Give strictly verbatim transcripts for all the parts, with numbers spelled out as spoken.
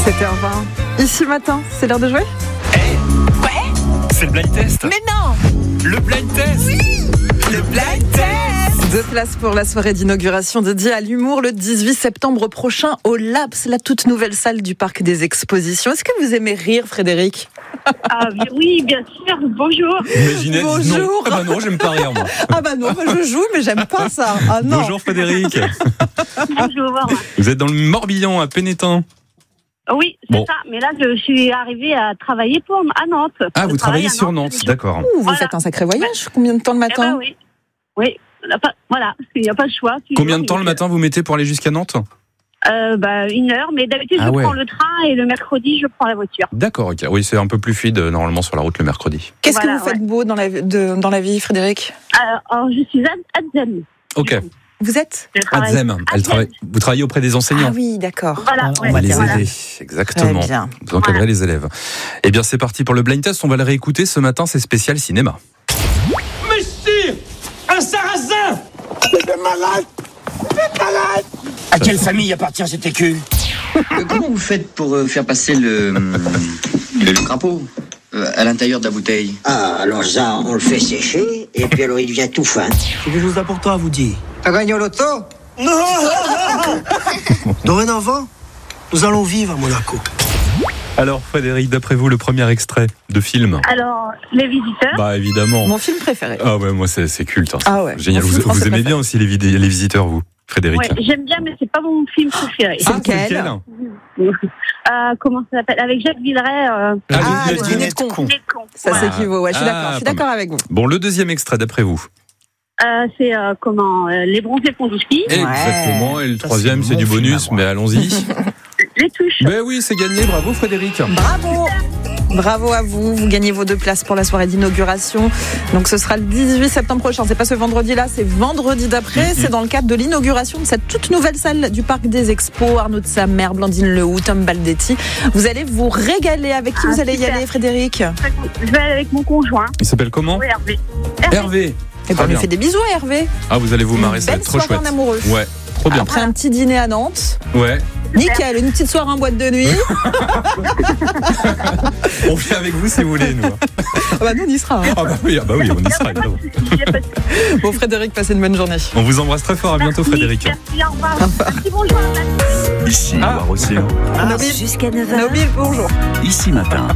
sept heures vingt. Ici matin, c'est l'heure de jouer ? Eh hey, ouais. C'est le blind test. Mais non. Le blind test. Oui. Le blind test. Deux places pour la soirée d'inauguration dédiée à l'humour le dix-huit septembre prochain au Labs, la toute nouvelle salle du Parc des Expositions. Est-ce que vous aimez rire, Frédéric ? Ah oui, bien sûr, bonjour. Mais Ginette, bonjour. Non. Ah bah non, j'aime pas rire, moi. Ah bah non, je joue, mais j'aime pas ça. Ah non. Bonjour Frédéric. Bonjour. Vous êtes dans le Morbihan, à Pénétin. Oui, c'est bon. ça. Mais là, je suis arrivée à travailler pour, à Nantes. Ah, je vous travaillez sur Nantes, Nantes, d'accord. Ouh, vous voilà. faites un sacré voyage. Combien de temps le matin ? Eh ben, oui, oui. On a pas, voilà, il n'y a pas le choix. Combien de temps le matin vous mettez pour aller jusqu'à Nantes ? euh, bah, Une heure, mais d'habitude, ah je ouais. prends le train et le mercredi, je prends la voiture. D'accord, ok. Oui, c'est un peu plus fluide euh, normalement sur la route le mercredi. Qu'est-ce Voilà, que vous faites ouais. beau dans la, de, dans la vie, Frédéric ? Euh, alors, je suis à Adzem. Ok. Vous êtes ? Adzem, elle travaille. Vous travaillez auprès des enseignants. Ah oui, d'accord. Voilà, On ouais, va les voilà. aider, exactement. Très bien. Vous encadrez voilà. les élèves. Eh bien, c'est parti pour le blind test. On va le réécouter ce matin. C'est spécial cinéma. Monsieur, un sarrasin. C'est malade. C'est malade. À quelle famille appartient cet écu ? Euh, comment vous faites pour euh, faire passer le, le, le crapaud euh, à l'intérieur de la bouteille ? Ah, alors ça, on le fait sécher, et puis alors il devient tout fin. J'ai quelque chose d'important à vous dire. T'as gagné au loto ? Non. Dorénavant, nous allons vivre à Monaco. Alors, Frédéric, d'après vous, le premier extrait de film ? Alors, Les Visiteurs. Bah, évidemment. Mon film préféré. Ah ouais, moi, c'est, c'est culte. Hein. Ah ouais. Génial. Mon Vous, film vous français aimez préféré. bien aussi les, vid- les visiteurs, vous, Frédéric ? Ouais, j'aime bien, mais c'est pas mon film préféré. C'est Ah, lequel Euh, comment ça s'appelle ? Avec Jacques Villeray. Euh, Ah, le- le le- dîner de con. Les cons. Ça Voilà. s'équivaut, ouais, je suis Ah, d'accord, je suis pas d'accord avec vous. Bon, le deuxième extrait, d'après vous ? Euh, c'est euh, comment euh, Les bronzés font du ski. Exactement. Et le Ça, troisième, c'est c'est mon du film bonus, à moi. mais allons-y. Les touches. Ben oui, c'est gagné. Bravo, Frédéric. Bravo. Bravo à vous, vous gagnez vos deux places pour la soirée d'inauguration. Donc ce sera le dix-huit septembre prochain, c'est pas ce vendredi-là, c'est vendredi d'après. Mm-hmm. C'est dans le cadre de l'inauguration de cette toute nouvelle salle du Parc des Expos. Arnaud de sa mère, Blandine Lehoux, Tom Baldetti. Vous allez vous régaler. Avec qui Ah, vous allez super. y aller, Frédéric ? Je vais aller avec mon conjoint. Il s'appelle comment ? Oui, Hervé. Hervé. Et Très ben, on lui bien. fait des bisous à Hervé. Ah, vous allez vous marrer, ça va Belle être trop soirée chouette. en amoureux. Ouais, trop bien. Après un petit dîner à Nantes. Ouais. Nickel, une petite soirée en boîte de nuit. On vient avec vous si vous voulez, nous. Ah bah nous on y sera. hein. Ah bah oui, ah bah oui, on y sera, évidemment. Bon Frédéric, passez une bonne journée. On vous embrasse très fort. À bientôt, Frédéric. Merci, au revoir. Merci, bonjour. Ici, Ah. Loire-Océan. Nabil, Jusqu'à neuf heures. Nabil, bonjour. Ici matin.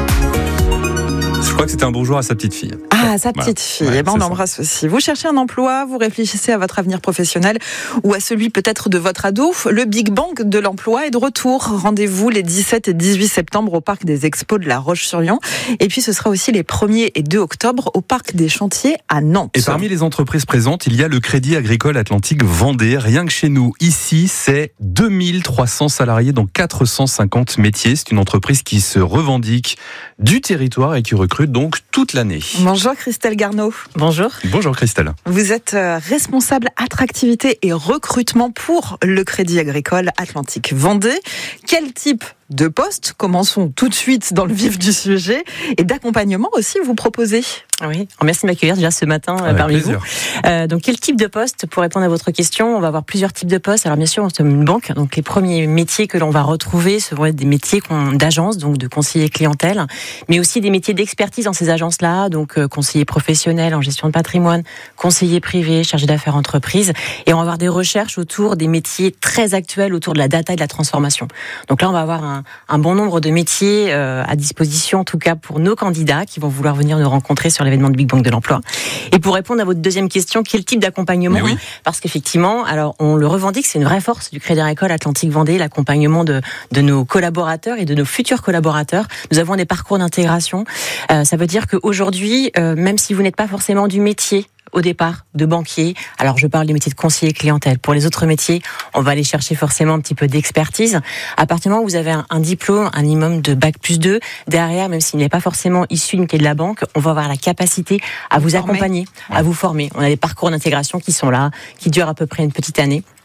Je crois que c'était un bonjour à sa petite fille. Ah, sa Voilà. petite fille. Ouais, Eh ben, on c'est ça. l'embrasse aussi. Vous cherchez un emploi, vous réfléchissez à votre avenir professionnel ou à celui peut-être de votre ado. Le Big Bang de l'emploi est de retour. Rendez-vous les dix-sept et dix-huit septembre au Parc des Expos de La Roche-sur-Yon. Et puis, ce sera aussi les premier et deux octobre au Parc des Chantiers à Nantes. Et parmi les entreprises présentes, il y a le Crédit Agricole Atlantique Vendée. Rien que chez nous, ici, c'est deux mille trois cents salariés dans quatre cent cinquante métiers. C'est une entreprise qui se revendique du territoire et qui recrute donc toute l'année. Bonjour Christelle Garneau. Bonjour. Bonjour Christelle. Vous êtes euh, responsable attractivité et recrutement pour le Crédit Agricole Atlantique Vendée. Quel type de poste, commençons tout de suite dans le vif du sujet, et d'accompagnement aussi vous proposez? Oui, merci de m'accueillir déjà ce matin euh, Avec parmi plaisir. vous. Euh, donc quel type de poste? Pour répondre à votre question, on va avoir plusieurs types de postes. Alors bien sûr, on sommes une banque, donc les premiers métiers que l'on va retrouver, ce vont être des métiers qu'on, d'agence, donc de conseiller clientèle, mais aussi des métiers d'expertise dans ces agences-là, donc euh, conseiller professionnel en gestion de patrimoine, conseiller privé, chargé d'affaires entreprise, et on va avoir des recherches autour des métiers très actuels autour de la data et de la transformation. Donc là, on va avoir un, un bon nombre de métiers euh, à disposition, en tout cas pour nos candidats qui vont vouloir venir nous rencontrer sur l'événement de Big Bang de l'emploi. Et pour répondre à votre deuxième question, quel type d'accompagnement? Oui. Parce qu'effectivement, alors on le revendique, c'est une vraie force du Crédit Agricole Atlantique Vendée, l'accompagnement de, de nos collaborateurs et de nos futurs collaborateurs. Nous avons des parcours d'intégration. Euh, ça veut dire qu'aujourd'hui, euh, même si vous n'êtes pas forcément du métier au départ de banquier, alors je parle du métier de conseiller clientèle. Pour les autres métiers, on va aller chercher forcément un petit peu d'expertise. À partir du moment où vous avez un, un diplôme, un minimum de bac plus deux, derrière, même s'il n'est pas forcément issu d'une clé de la banque, on va avoir la capacité à vous Former. accompagner, à vous former. On a des parcours d'intégration qui sont là, qui durent à peu près une petite année.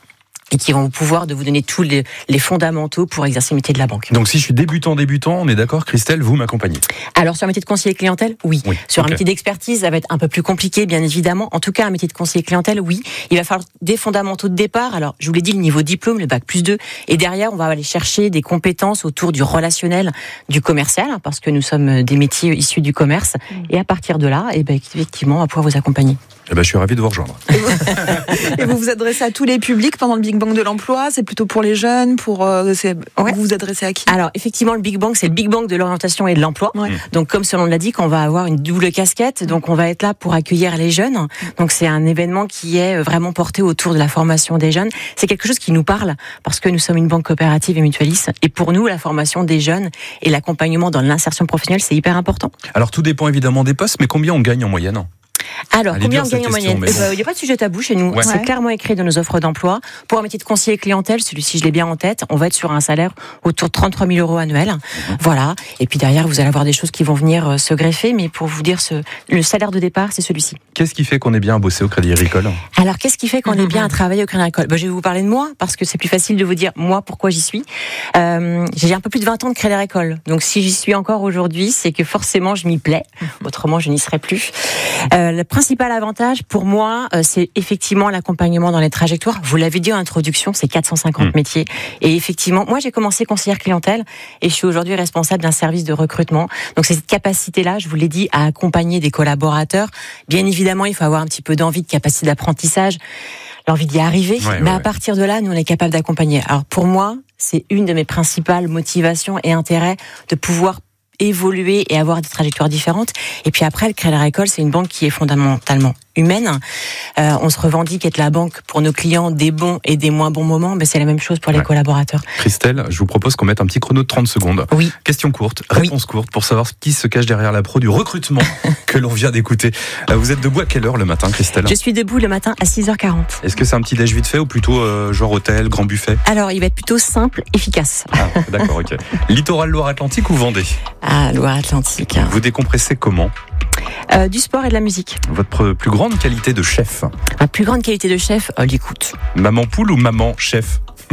et qui vont pouvoir de vous donner tous les, les fondamentaux pour exercer le métier de la banque. Donc si je suis débutant, débutant, on est d'accord, Christelle, vous m'accompagnez? Alors sur un métier de conseiller clientèle, oui. oui sur okay. un métier d'expertise, ça va être un peu plus compliqué, bien évidemment. En tout cas, un métier de conseiller clientèle, oui. Il va falloir des fondamentaux de départ. Alors, je vous l'ai dit, le niveau diplôme, le bac plus deux. Et derrière, on va aller chercher des compétences autour du relationnel, du commercial, parce que nous sommes des métiers issus du commerce. Et à partir de là, eh ben, effectivement, on va pouvoir vous accompagner. Eh ben, je suis ravi de vous rejoindre. Et vous, et vous vous adressez à tous les publics pendant le Big Bang de l'emploi? C'est plutôt pour les jeunes, pour euh, c'est, ouais. Vous vous adressez à qui? Alors effectivement, le Big Bang, c'est le Big Bang de l'orientation et de l'emploi. Ouais. Donc comme son nom l'indique, on va avoir une double casquette. Donc on va être là pour accueillir les jeunes. Donc c'est un événement qui est vraiment porté autour de la formation des jeunes. C'est quelque chose qui nous parle parce que nous sommes une banque coopérative et mutualiste. Et pour nous, la formation des jeunes et l'accompagnement dans l'insertion professionnelle, c'est hyper important. Alors tout dépend évidemment des postes, mais combien on gagne en moyenne? Alors, Allez combien on gagne en moyenne? Il bon. n'y a pas de sujet tabou chez nous. Ouais. C'est clairement écrit dans nos offres d'emploi. Pour un métier de conseiller clientèle, celui-ci, je l'ai bien en tête, on va être sur un salaire autour de trente-trois mille euros annuels. Mmh. Voilà. Et puis derrière, vous allez avoir des choses qui vont venir se greffer. Mais pour vous dire, ce, le salaire de départ, c'est celui-ci. Qu'est-ce qui fait qu'on est bien à bosser au Crédit Agricole? Alors, qu'est-ce qui fait qu'on mmh. est bien à travailler au Crédit Agricole? ben, Je vais vous parler de moi, parce que c'est plus facile de vous dire, moi, pourquoi j'y suis. Euh, j'ai un peu plus de vingt ans de Crédit Agricole. Donc, si j'y suis encore aujourd'hui, c'est que forcément, je m'y plais. Mmh. Autrement, je n'y serais plus. Euh, le principal avantage, pour moi, c'est effectivement l'accompagnement dans les trajectoires. Vous l'avez dit en introduction, c'est quatre cent cinquante mmh. métiers. Et effectivement, moi, j'ai commencé conseillère clientèle et je suis aujourd'hui responsable d'un service de recrutement. Donc, c'est cette capacité-là, je vous l'ai dit, à accompagner des collaborateurs. Bien évidemment, il faut avoir un petit peu d'envie, de capacité d'apprentissage, l'envie d'y arriver. Ouais, mais ouais, à partir de là, nous, on est capable d'accompagner. Alors, pour moi, c'est une de mes principales motivations et intérêts de pouvoir évoluer et avoir des trajectoires différentes. Et puis après, le Crédit Agricole, c'est une banque qui est fondamentalement humaine. Euh, on se revendique être la banque pour nos clients des bons et des moins bons moments, mais c'est la même chose pour les ouais. collaborateurs. Christelle, je vous propose qu'on mette un petit chrono de trente secondes. Oui. Question courte, réponse oui. courte, pour savoir qui se cache derrière la pro du recrutement que l'on vient d'écouter. Vous êtes debout à quelle heure le matin, Christelle? Je suis debout le matin à six heures quarante. Est-ce que c'est un petit déj vite fait ou plutôt euh, genre hôtel, grand buffet? Alors, il va être plutôt simple, efficace. Ah, d'accord, ok. Littoral Loire-Atlantique ou Vendée? Ah, Loire-Atlantique. Vous décompressez comment? Euh, du sport et de la musique. Votre plus grande qualité de chef? Ma plus grande qualité de chef, oh, l'écoute. Maman poule ou maman chef? Oh,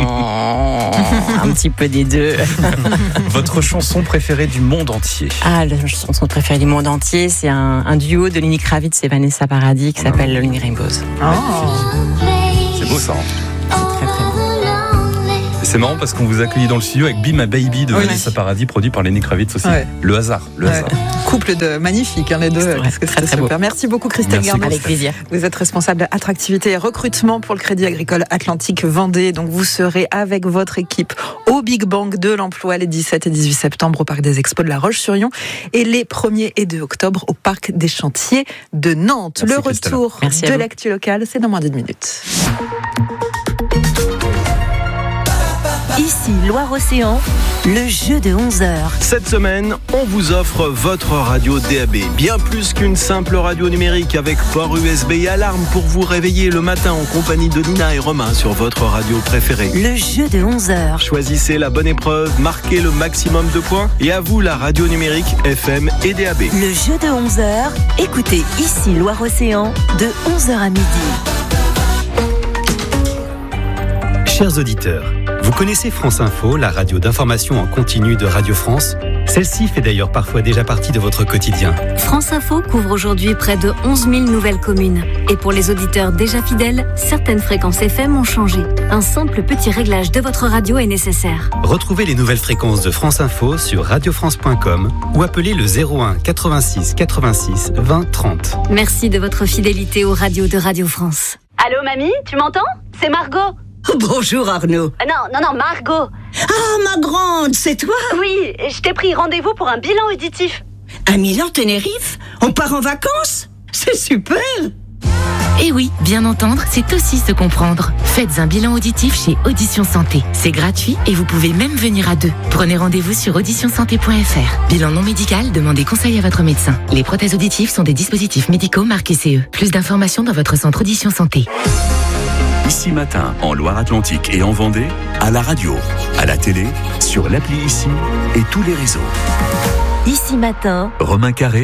un petit peu des deux. Votre chanson préférée du monde entier? Ah, la chanson préférée du monde entier, c'est un, un duo de Lenny Kravitz et Vanessa Paradis qui s'appelle Lonely Rainbows. Oh. C'est beau ça. C'est très très beau. C'est marrant parce qu'on vous accueille dans le studio avec Be My Baby de oui. Vanessa Paradis, produit par Lenny Kravitz aussi. Ouais. Le hasard, le ouais. hasard. Couple de magnifiques, hein, les deux. C'est très, très, très beau. Merci beaucoup, Christelle Garnet. Avec plaisir. Vous êtes responsable attractivité et recrutement pour le Crédit Agricole Atlantique Vendée. Donc, vous serez avec votre équipe au Big Bang de l'emploi les dix-sept et dix-huit septembre au Parc des Expos de La Roche-sur-Yon et les premier et deux octobre au Parc des Chantiers de Nantes. Merci, le retour de l'actu locale, c'est dans moins d'une minute. Ici Loire-Océan, le jeu de onze heures. Cette semaine, on vous offre votre radio D A B. Bien plus qu'une simple radio numérique avec port U S B et alarme pour vous réveiller le matin en compagnie de Nina et Romain sur votre radio préférée. Le jeu de onze heures. Choisissez la bonne épreuve, marquez le maximum de points et à vous la radio numérique F M et D A B. Le jeu de onze heures. Écoutez Ici Loire-Océan de onze heures à midi. Chers auditeurs, vous connaissez France Info, la radio d'information en continu de Radio France? Celle-ci fait d'ailleurs parfois déjà partie de votre quotidien. France Info couvre aujourd'hui près de onze mille nouvelles communes. Et pour les auditeurs déjà fidèles, certaines fréquences F M ont changé. Un simple petit réglage de votre radio est nécessaire. Retrouvez les nouvelles fréquences de France Info sur radio france point com ou appelez le zéro un quatre-vingt-six quatre-vingt-six vingt trente. Merci de votre fidélité aux radios de Radio France. Allô mamie, tu m'entends? C'est Margot. Bonjour Arnaud. Non, non, non, Margot. Ah, ma grande, c'est toi? Oui, je t'ai pris rendez-vous pour un bilan auditif. Un bilan Tenerife? On part en vacances? C'est super. Eh oui, bien entendre, c'est aussi se comprendre. Faites un bilan auditif chez Audition Santé. C'est gratuit et vous pouvez même venir à deux. Prenez rendez-vous sur audition santé point f r. Bilan non médical, demandez conseil à votre médecin. Les prothèses auditives sont des dispositifs médicaux marqués C E. Plus d'informations dans votre centre Audition Santé. Ici Matin, en Loire-Atlantique et en Vendée, à la radio, à la télé, sur l'appli Ici et tous les réseaux. Ici Matin, Romain Carré,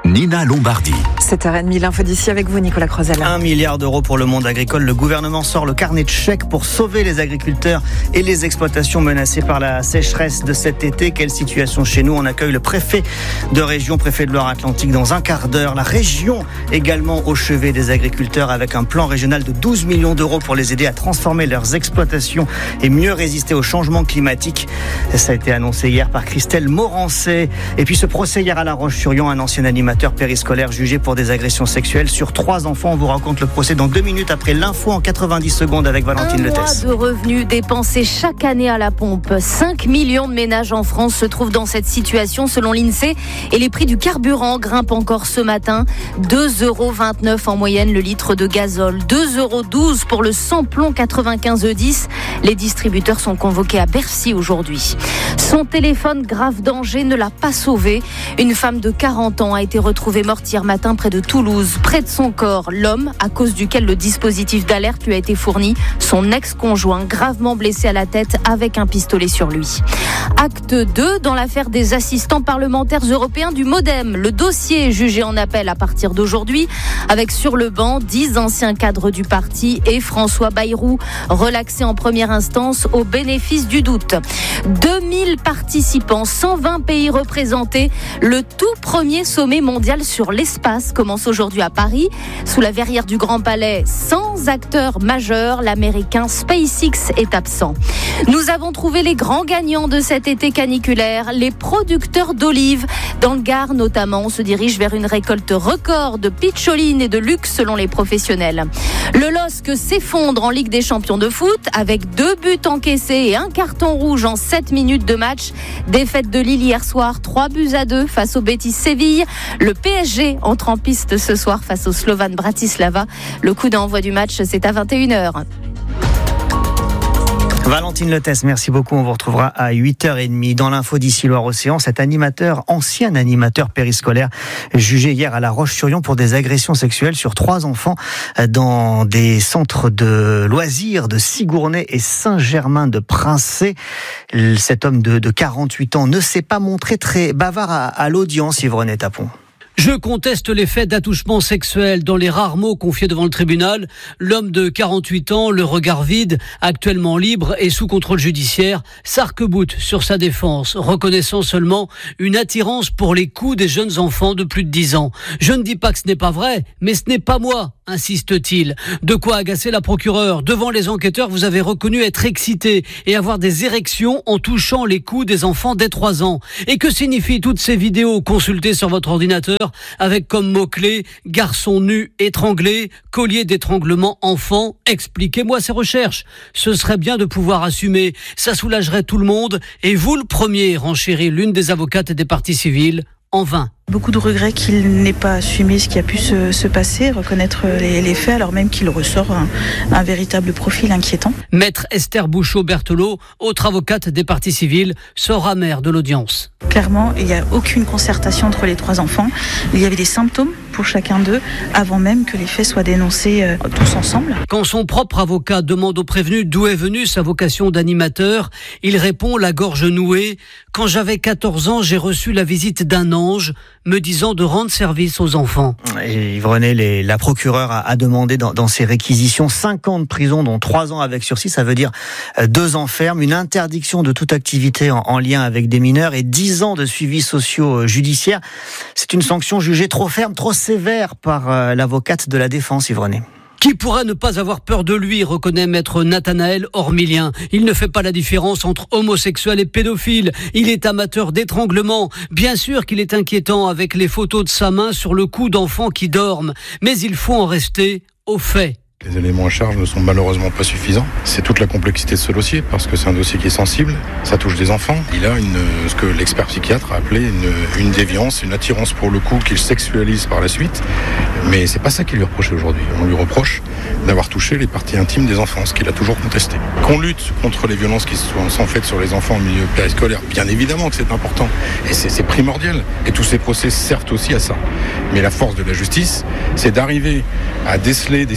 Nina Lombardi. sept heures trente, l'info d'ici avec vous, Nicolas Crozel. Un milliard d'euros pour le monde agricole. Le gouvernement sort le carnet de chèques pour sauver les agriculteurs et les exploitations menacées par la sécheresse de cet été. Quelle situation chez nous? On accueille le préfet de région, préfet de Loire-Atlantique, dans un quart d'heure. La région également au chevet des agriculteurs avec un plan régional de douze millions d'euros pour les aider à transformer leurs exploitations et mieux résister au changement climatique. Ça a été annoncé hier par Christelle Morancet. Et puis ce procès hier à La Roche-sur-Yon, un ancien animateur périscolaire jugé pour des agressions sexuelles sur trois enfants. On vous raconte le procès dans deux minutes après l'info en quatre-vingt-dix secondes avec Valentine Letès. Un mois de revenus dépensés chaque année à la pompe. cinq millions de ménages en France se trouvent dans cette situation selon l'INSEE et les prix du carburant grimpent encore ce matin. deux euros vingt-neuf en moyenne le litre de gazole, deux euros douze pour le sans-plomb quatre-vingt-quinze E dix. Les distributeurs sont convoqués à Bercy aujourd'hui. Son téléphone, grave danger, ne l'a pas sauvé. Une femme de quarante ans a été retrouvée morte hier matin près de Toulouse. Près de son corps, l'homme à cause duquel le dispositif d'alerte lui a été fourni, son ex-conjoint gravement blessé à la tête avec un pistolet sur lui. Acte deux dans l'affaire des assistants parlementaires européens du Modem. Le dossier est jugé en appel à partir d'aujourd'hui avec sur le banc dix anciens cadres du parti et François Bayrou, relaxé en première instance au bénéfice du doute. deux mille participants, cent vingt pays représentés. Le tout premier sommet mondial sur l'espace commence aujourd'hui à Paris. Sous la verrière du Grand Palais, sans acteurs majeurs, l'américain SpaceX est absent. Nous avons trouvé les grands gagnants de cet été caniculaire, les producteurs d'olives. Dans le Gard notamment, on se dirige vers une récolte record de pitcholine et de luxe selon les professionnels. Le L O S C s'effondre en Ligue des Champions de foot avec deux buts encaissés et un carton rouge en sept minutes de match. Défaite de Lille hier soir, trois buts à deux face au Betis Séville. Le P S G entre en piste ce soir face au Slovan Bratislava. Le coup d'envoi du match, c'est à vingt et une heures. Valentine Letès, merci beaucoup. On vous retrouvera à huit heures trente dans l'info d'ici Loire-Océan. Cet animateur, ancien animateur périscolaire, jugé hier à La Roche-sur-Yon pour des agressions sexuelles sur trois enfants dans des centres de loisirs de Sigournay et Saint-Germain-de-Princé. Cet homme de, de quarante-huit ans ne s'est pas montré très bavard à, à l'audience, Yvonne Tapon. Je conteste les faits d'attouchement sexuel. Dans les rares mots confiés devant le tribunal, l'homme de quarante-huit ans, le regard vide, actuellement libre et sous contrôle judiciaire, s'arc-boute sur sa défense, reconnaissant seulement une attirance pour les coups des jeunes enfants de plus de dix ans. Je ne dis pas que ce n'est pas vrai, mais ce n'est pas moi, insiste-t-il. De quoi agacer la procureure. Devant les enquêteurs, vous avez reconnu être excité et avoir des érections en touchant les coups des enfants dès trois ans. Et que signifient toutes ces vidéos consultées sur votre ordinateur avec comme mots-clés garçon nu étranglé, collier d'étranglement enfant? Expliquez-moi ces recherches. Ce serait bien de pouvoir assumer. Ça soulagerait tout le monde. Et vous le premier, renchérit l'une des avocates des parties civiles. En vain. Beaucoup de regrets qu'il n'ait pas assumé ce qui a pu se, se passer, reconnaître les, les faits, alors même qu'il ressort un, un véritable profil inquiétant. Maître Esther Bouchot-Berthelot, autre avocate des parties civiles, sort amère de l'audience. Clairement, il n'y a aucune concertation entre les trois enfants. Il y avait des symptômes pour chacun d'eux avant même que les faits soient dénoncés euh, tous ensemble. Quand son propre avocat demande au prévenu d'où est venue sa vocation d'animateur, il répond la gorge nouée. Quand j'avais quatorze ans, j'ai reçu la visite d'un ange me disant de rendre service aux enfants. Et Yves René, les, la procureure a, a demandé dans, dans ses réquisitions cinq ans de prison, dont trois ans avec sursis, ça veut dire deux ans ferme, une interdiction de toute activité en, en lien avec des mineurs et dix ans de suivi socio-judiciaire. C'est une sanction jugée trop ferme, trop sévère par euh, l'avocate de la défense, Yves René. Qui pourrait ne pas avoir peur de lui, reconnaît maître Nathanaël Ormilien. Il ne fait pas la différence entre homosexuel et pédophile. Il est amateur d'étranglement. Bien sûr qu'il est inquiétant avec les photos de sa main sur le cou d'enfants qui dorment. Mais il faut en rester aux faits. Les éléments en charge ne sont malheureusement pas suffisants. C'est toute la complexité de ce dossier, parce que c'est un dossier qui est sensible, ça touche des enfants. Il a une, ce que l'expert psychiatre a appelé une, une déviance, une attirance pour le coup qu'il sexualise par la suite. Mais c'est pas ça qui lui reproche aujourd'hui. On lui reproche d'avoir touché les parties intimes des enfants, ce qu'il a toujours contesté. Qu'on lutte contre les violences qui sont faites sur les enfants en milieu périscolaire, bien évidemment que c'est important. Et c'est, c'est primordial. Et tous ces procès servent aussi à ça. Mais la force de la justice, c'est d'arriver à déceler des situations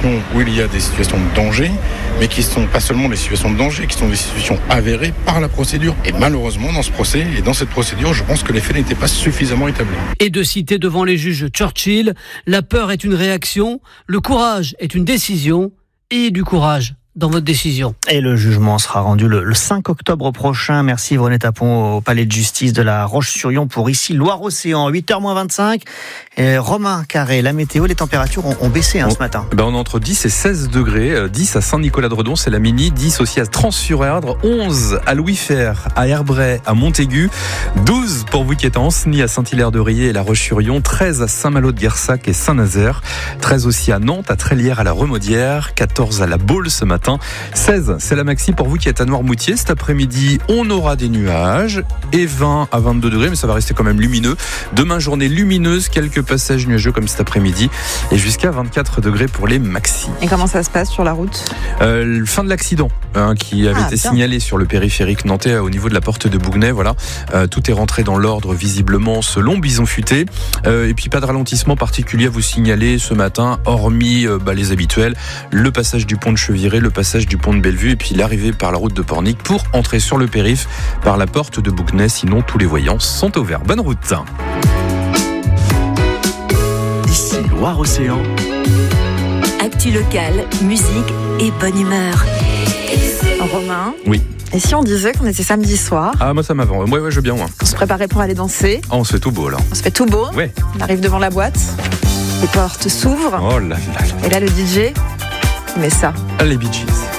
situations où il y a des situations de danger, mais qui ne sont pas seulement des situations de danger, qui sont des situations avérées par la procédure. Et malheureusement, dans ce procès et dans cette procédure, je pense que les faits n'étaient pas suffisamment établis. Et de citer devant les juges Churchill, la peur est une réaction, le courage est une décision, et du courage dans votre décision. Et le jugement sera rendu le, le cinq octobre prochain. Merci Yvonne Tapon au palais de justice de la Roche-sur-Yon pour ici Loire-Océan. huit heures moins vingt-cinq. Et Romain Carré, la météo, les températures ont, ont baissé hein, on, ce matin. Ben on est entre dix et seize degrés. dix à Saint-Nicolas-de-Redon, c'est la mini. dix aussi à Trans-sur-Erdre. onze à Louis-Fer, à Herbray, à Montaigu. douze pour vous qui êtes en Anceny, à Saint-Hilaire-de-Riez et la Roche-sur-Yon. treize à Saint-Malo-de-Guersac et Saint-Nazaire. treize aussi à Nantes, à Trélières, à la Remaudière. quatorze à la Baule ce matin. seize, c'est la maxi pour vous qui êtes à Noirmoutier. Cet après-midi, on aura des nuages et vingt à vingt-deux degrés, mais ça va rester quand même lumineux. Demain, journée lumineuse, quelques passages nuageux comme cet après-midi et jusqu'à vingt-quatre degrés pour les maxi. Et comment ça se passe sur la route ? euh, Fin de l'accident hein, qui avait ah, été bien. signalé sur le périphérique nantais au niveau de la porte de Bougnay. Voilà, euh, tout est rentré dans l'ordre visiblement selon Bison Futé. Euh, et puis pas de ralentissement particulier à vous signaler ce matin, hormis euh, bah, les habituels, le passage du pont de Cheviré, le passage du pont de Bellevue et puis l'arrivée par la route de Pornic pour entrer sur le périph' par la porte de Bougnay. Sinon, tous les voyants sont ouverts. Bonne route. Ici Loire-Océan. Actu locale, musique et bonne humeur. Romain. Oui. Et si on disait qu'on était samedi soir ? Ah, moi ça m'avance. Ouais, ouais, je veux bien, moi. On se préparait pour aller danser. Oh, on se fait tout beau, là. On se fait tout beau. Ouais. On arrive devant la boîte. Les portes s'ouvrent. Oh là là là. Et là, le D J met ça. Les Bee Gees.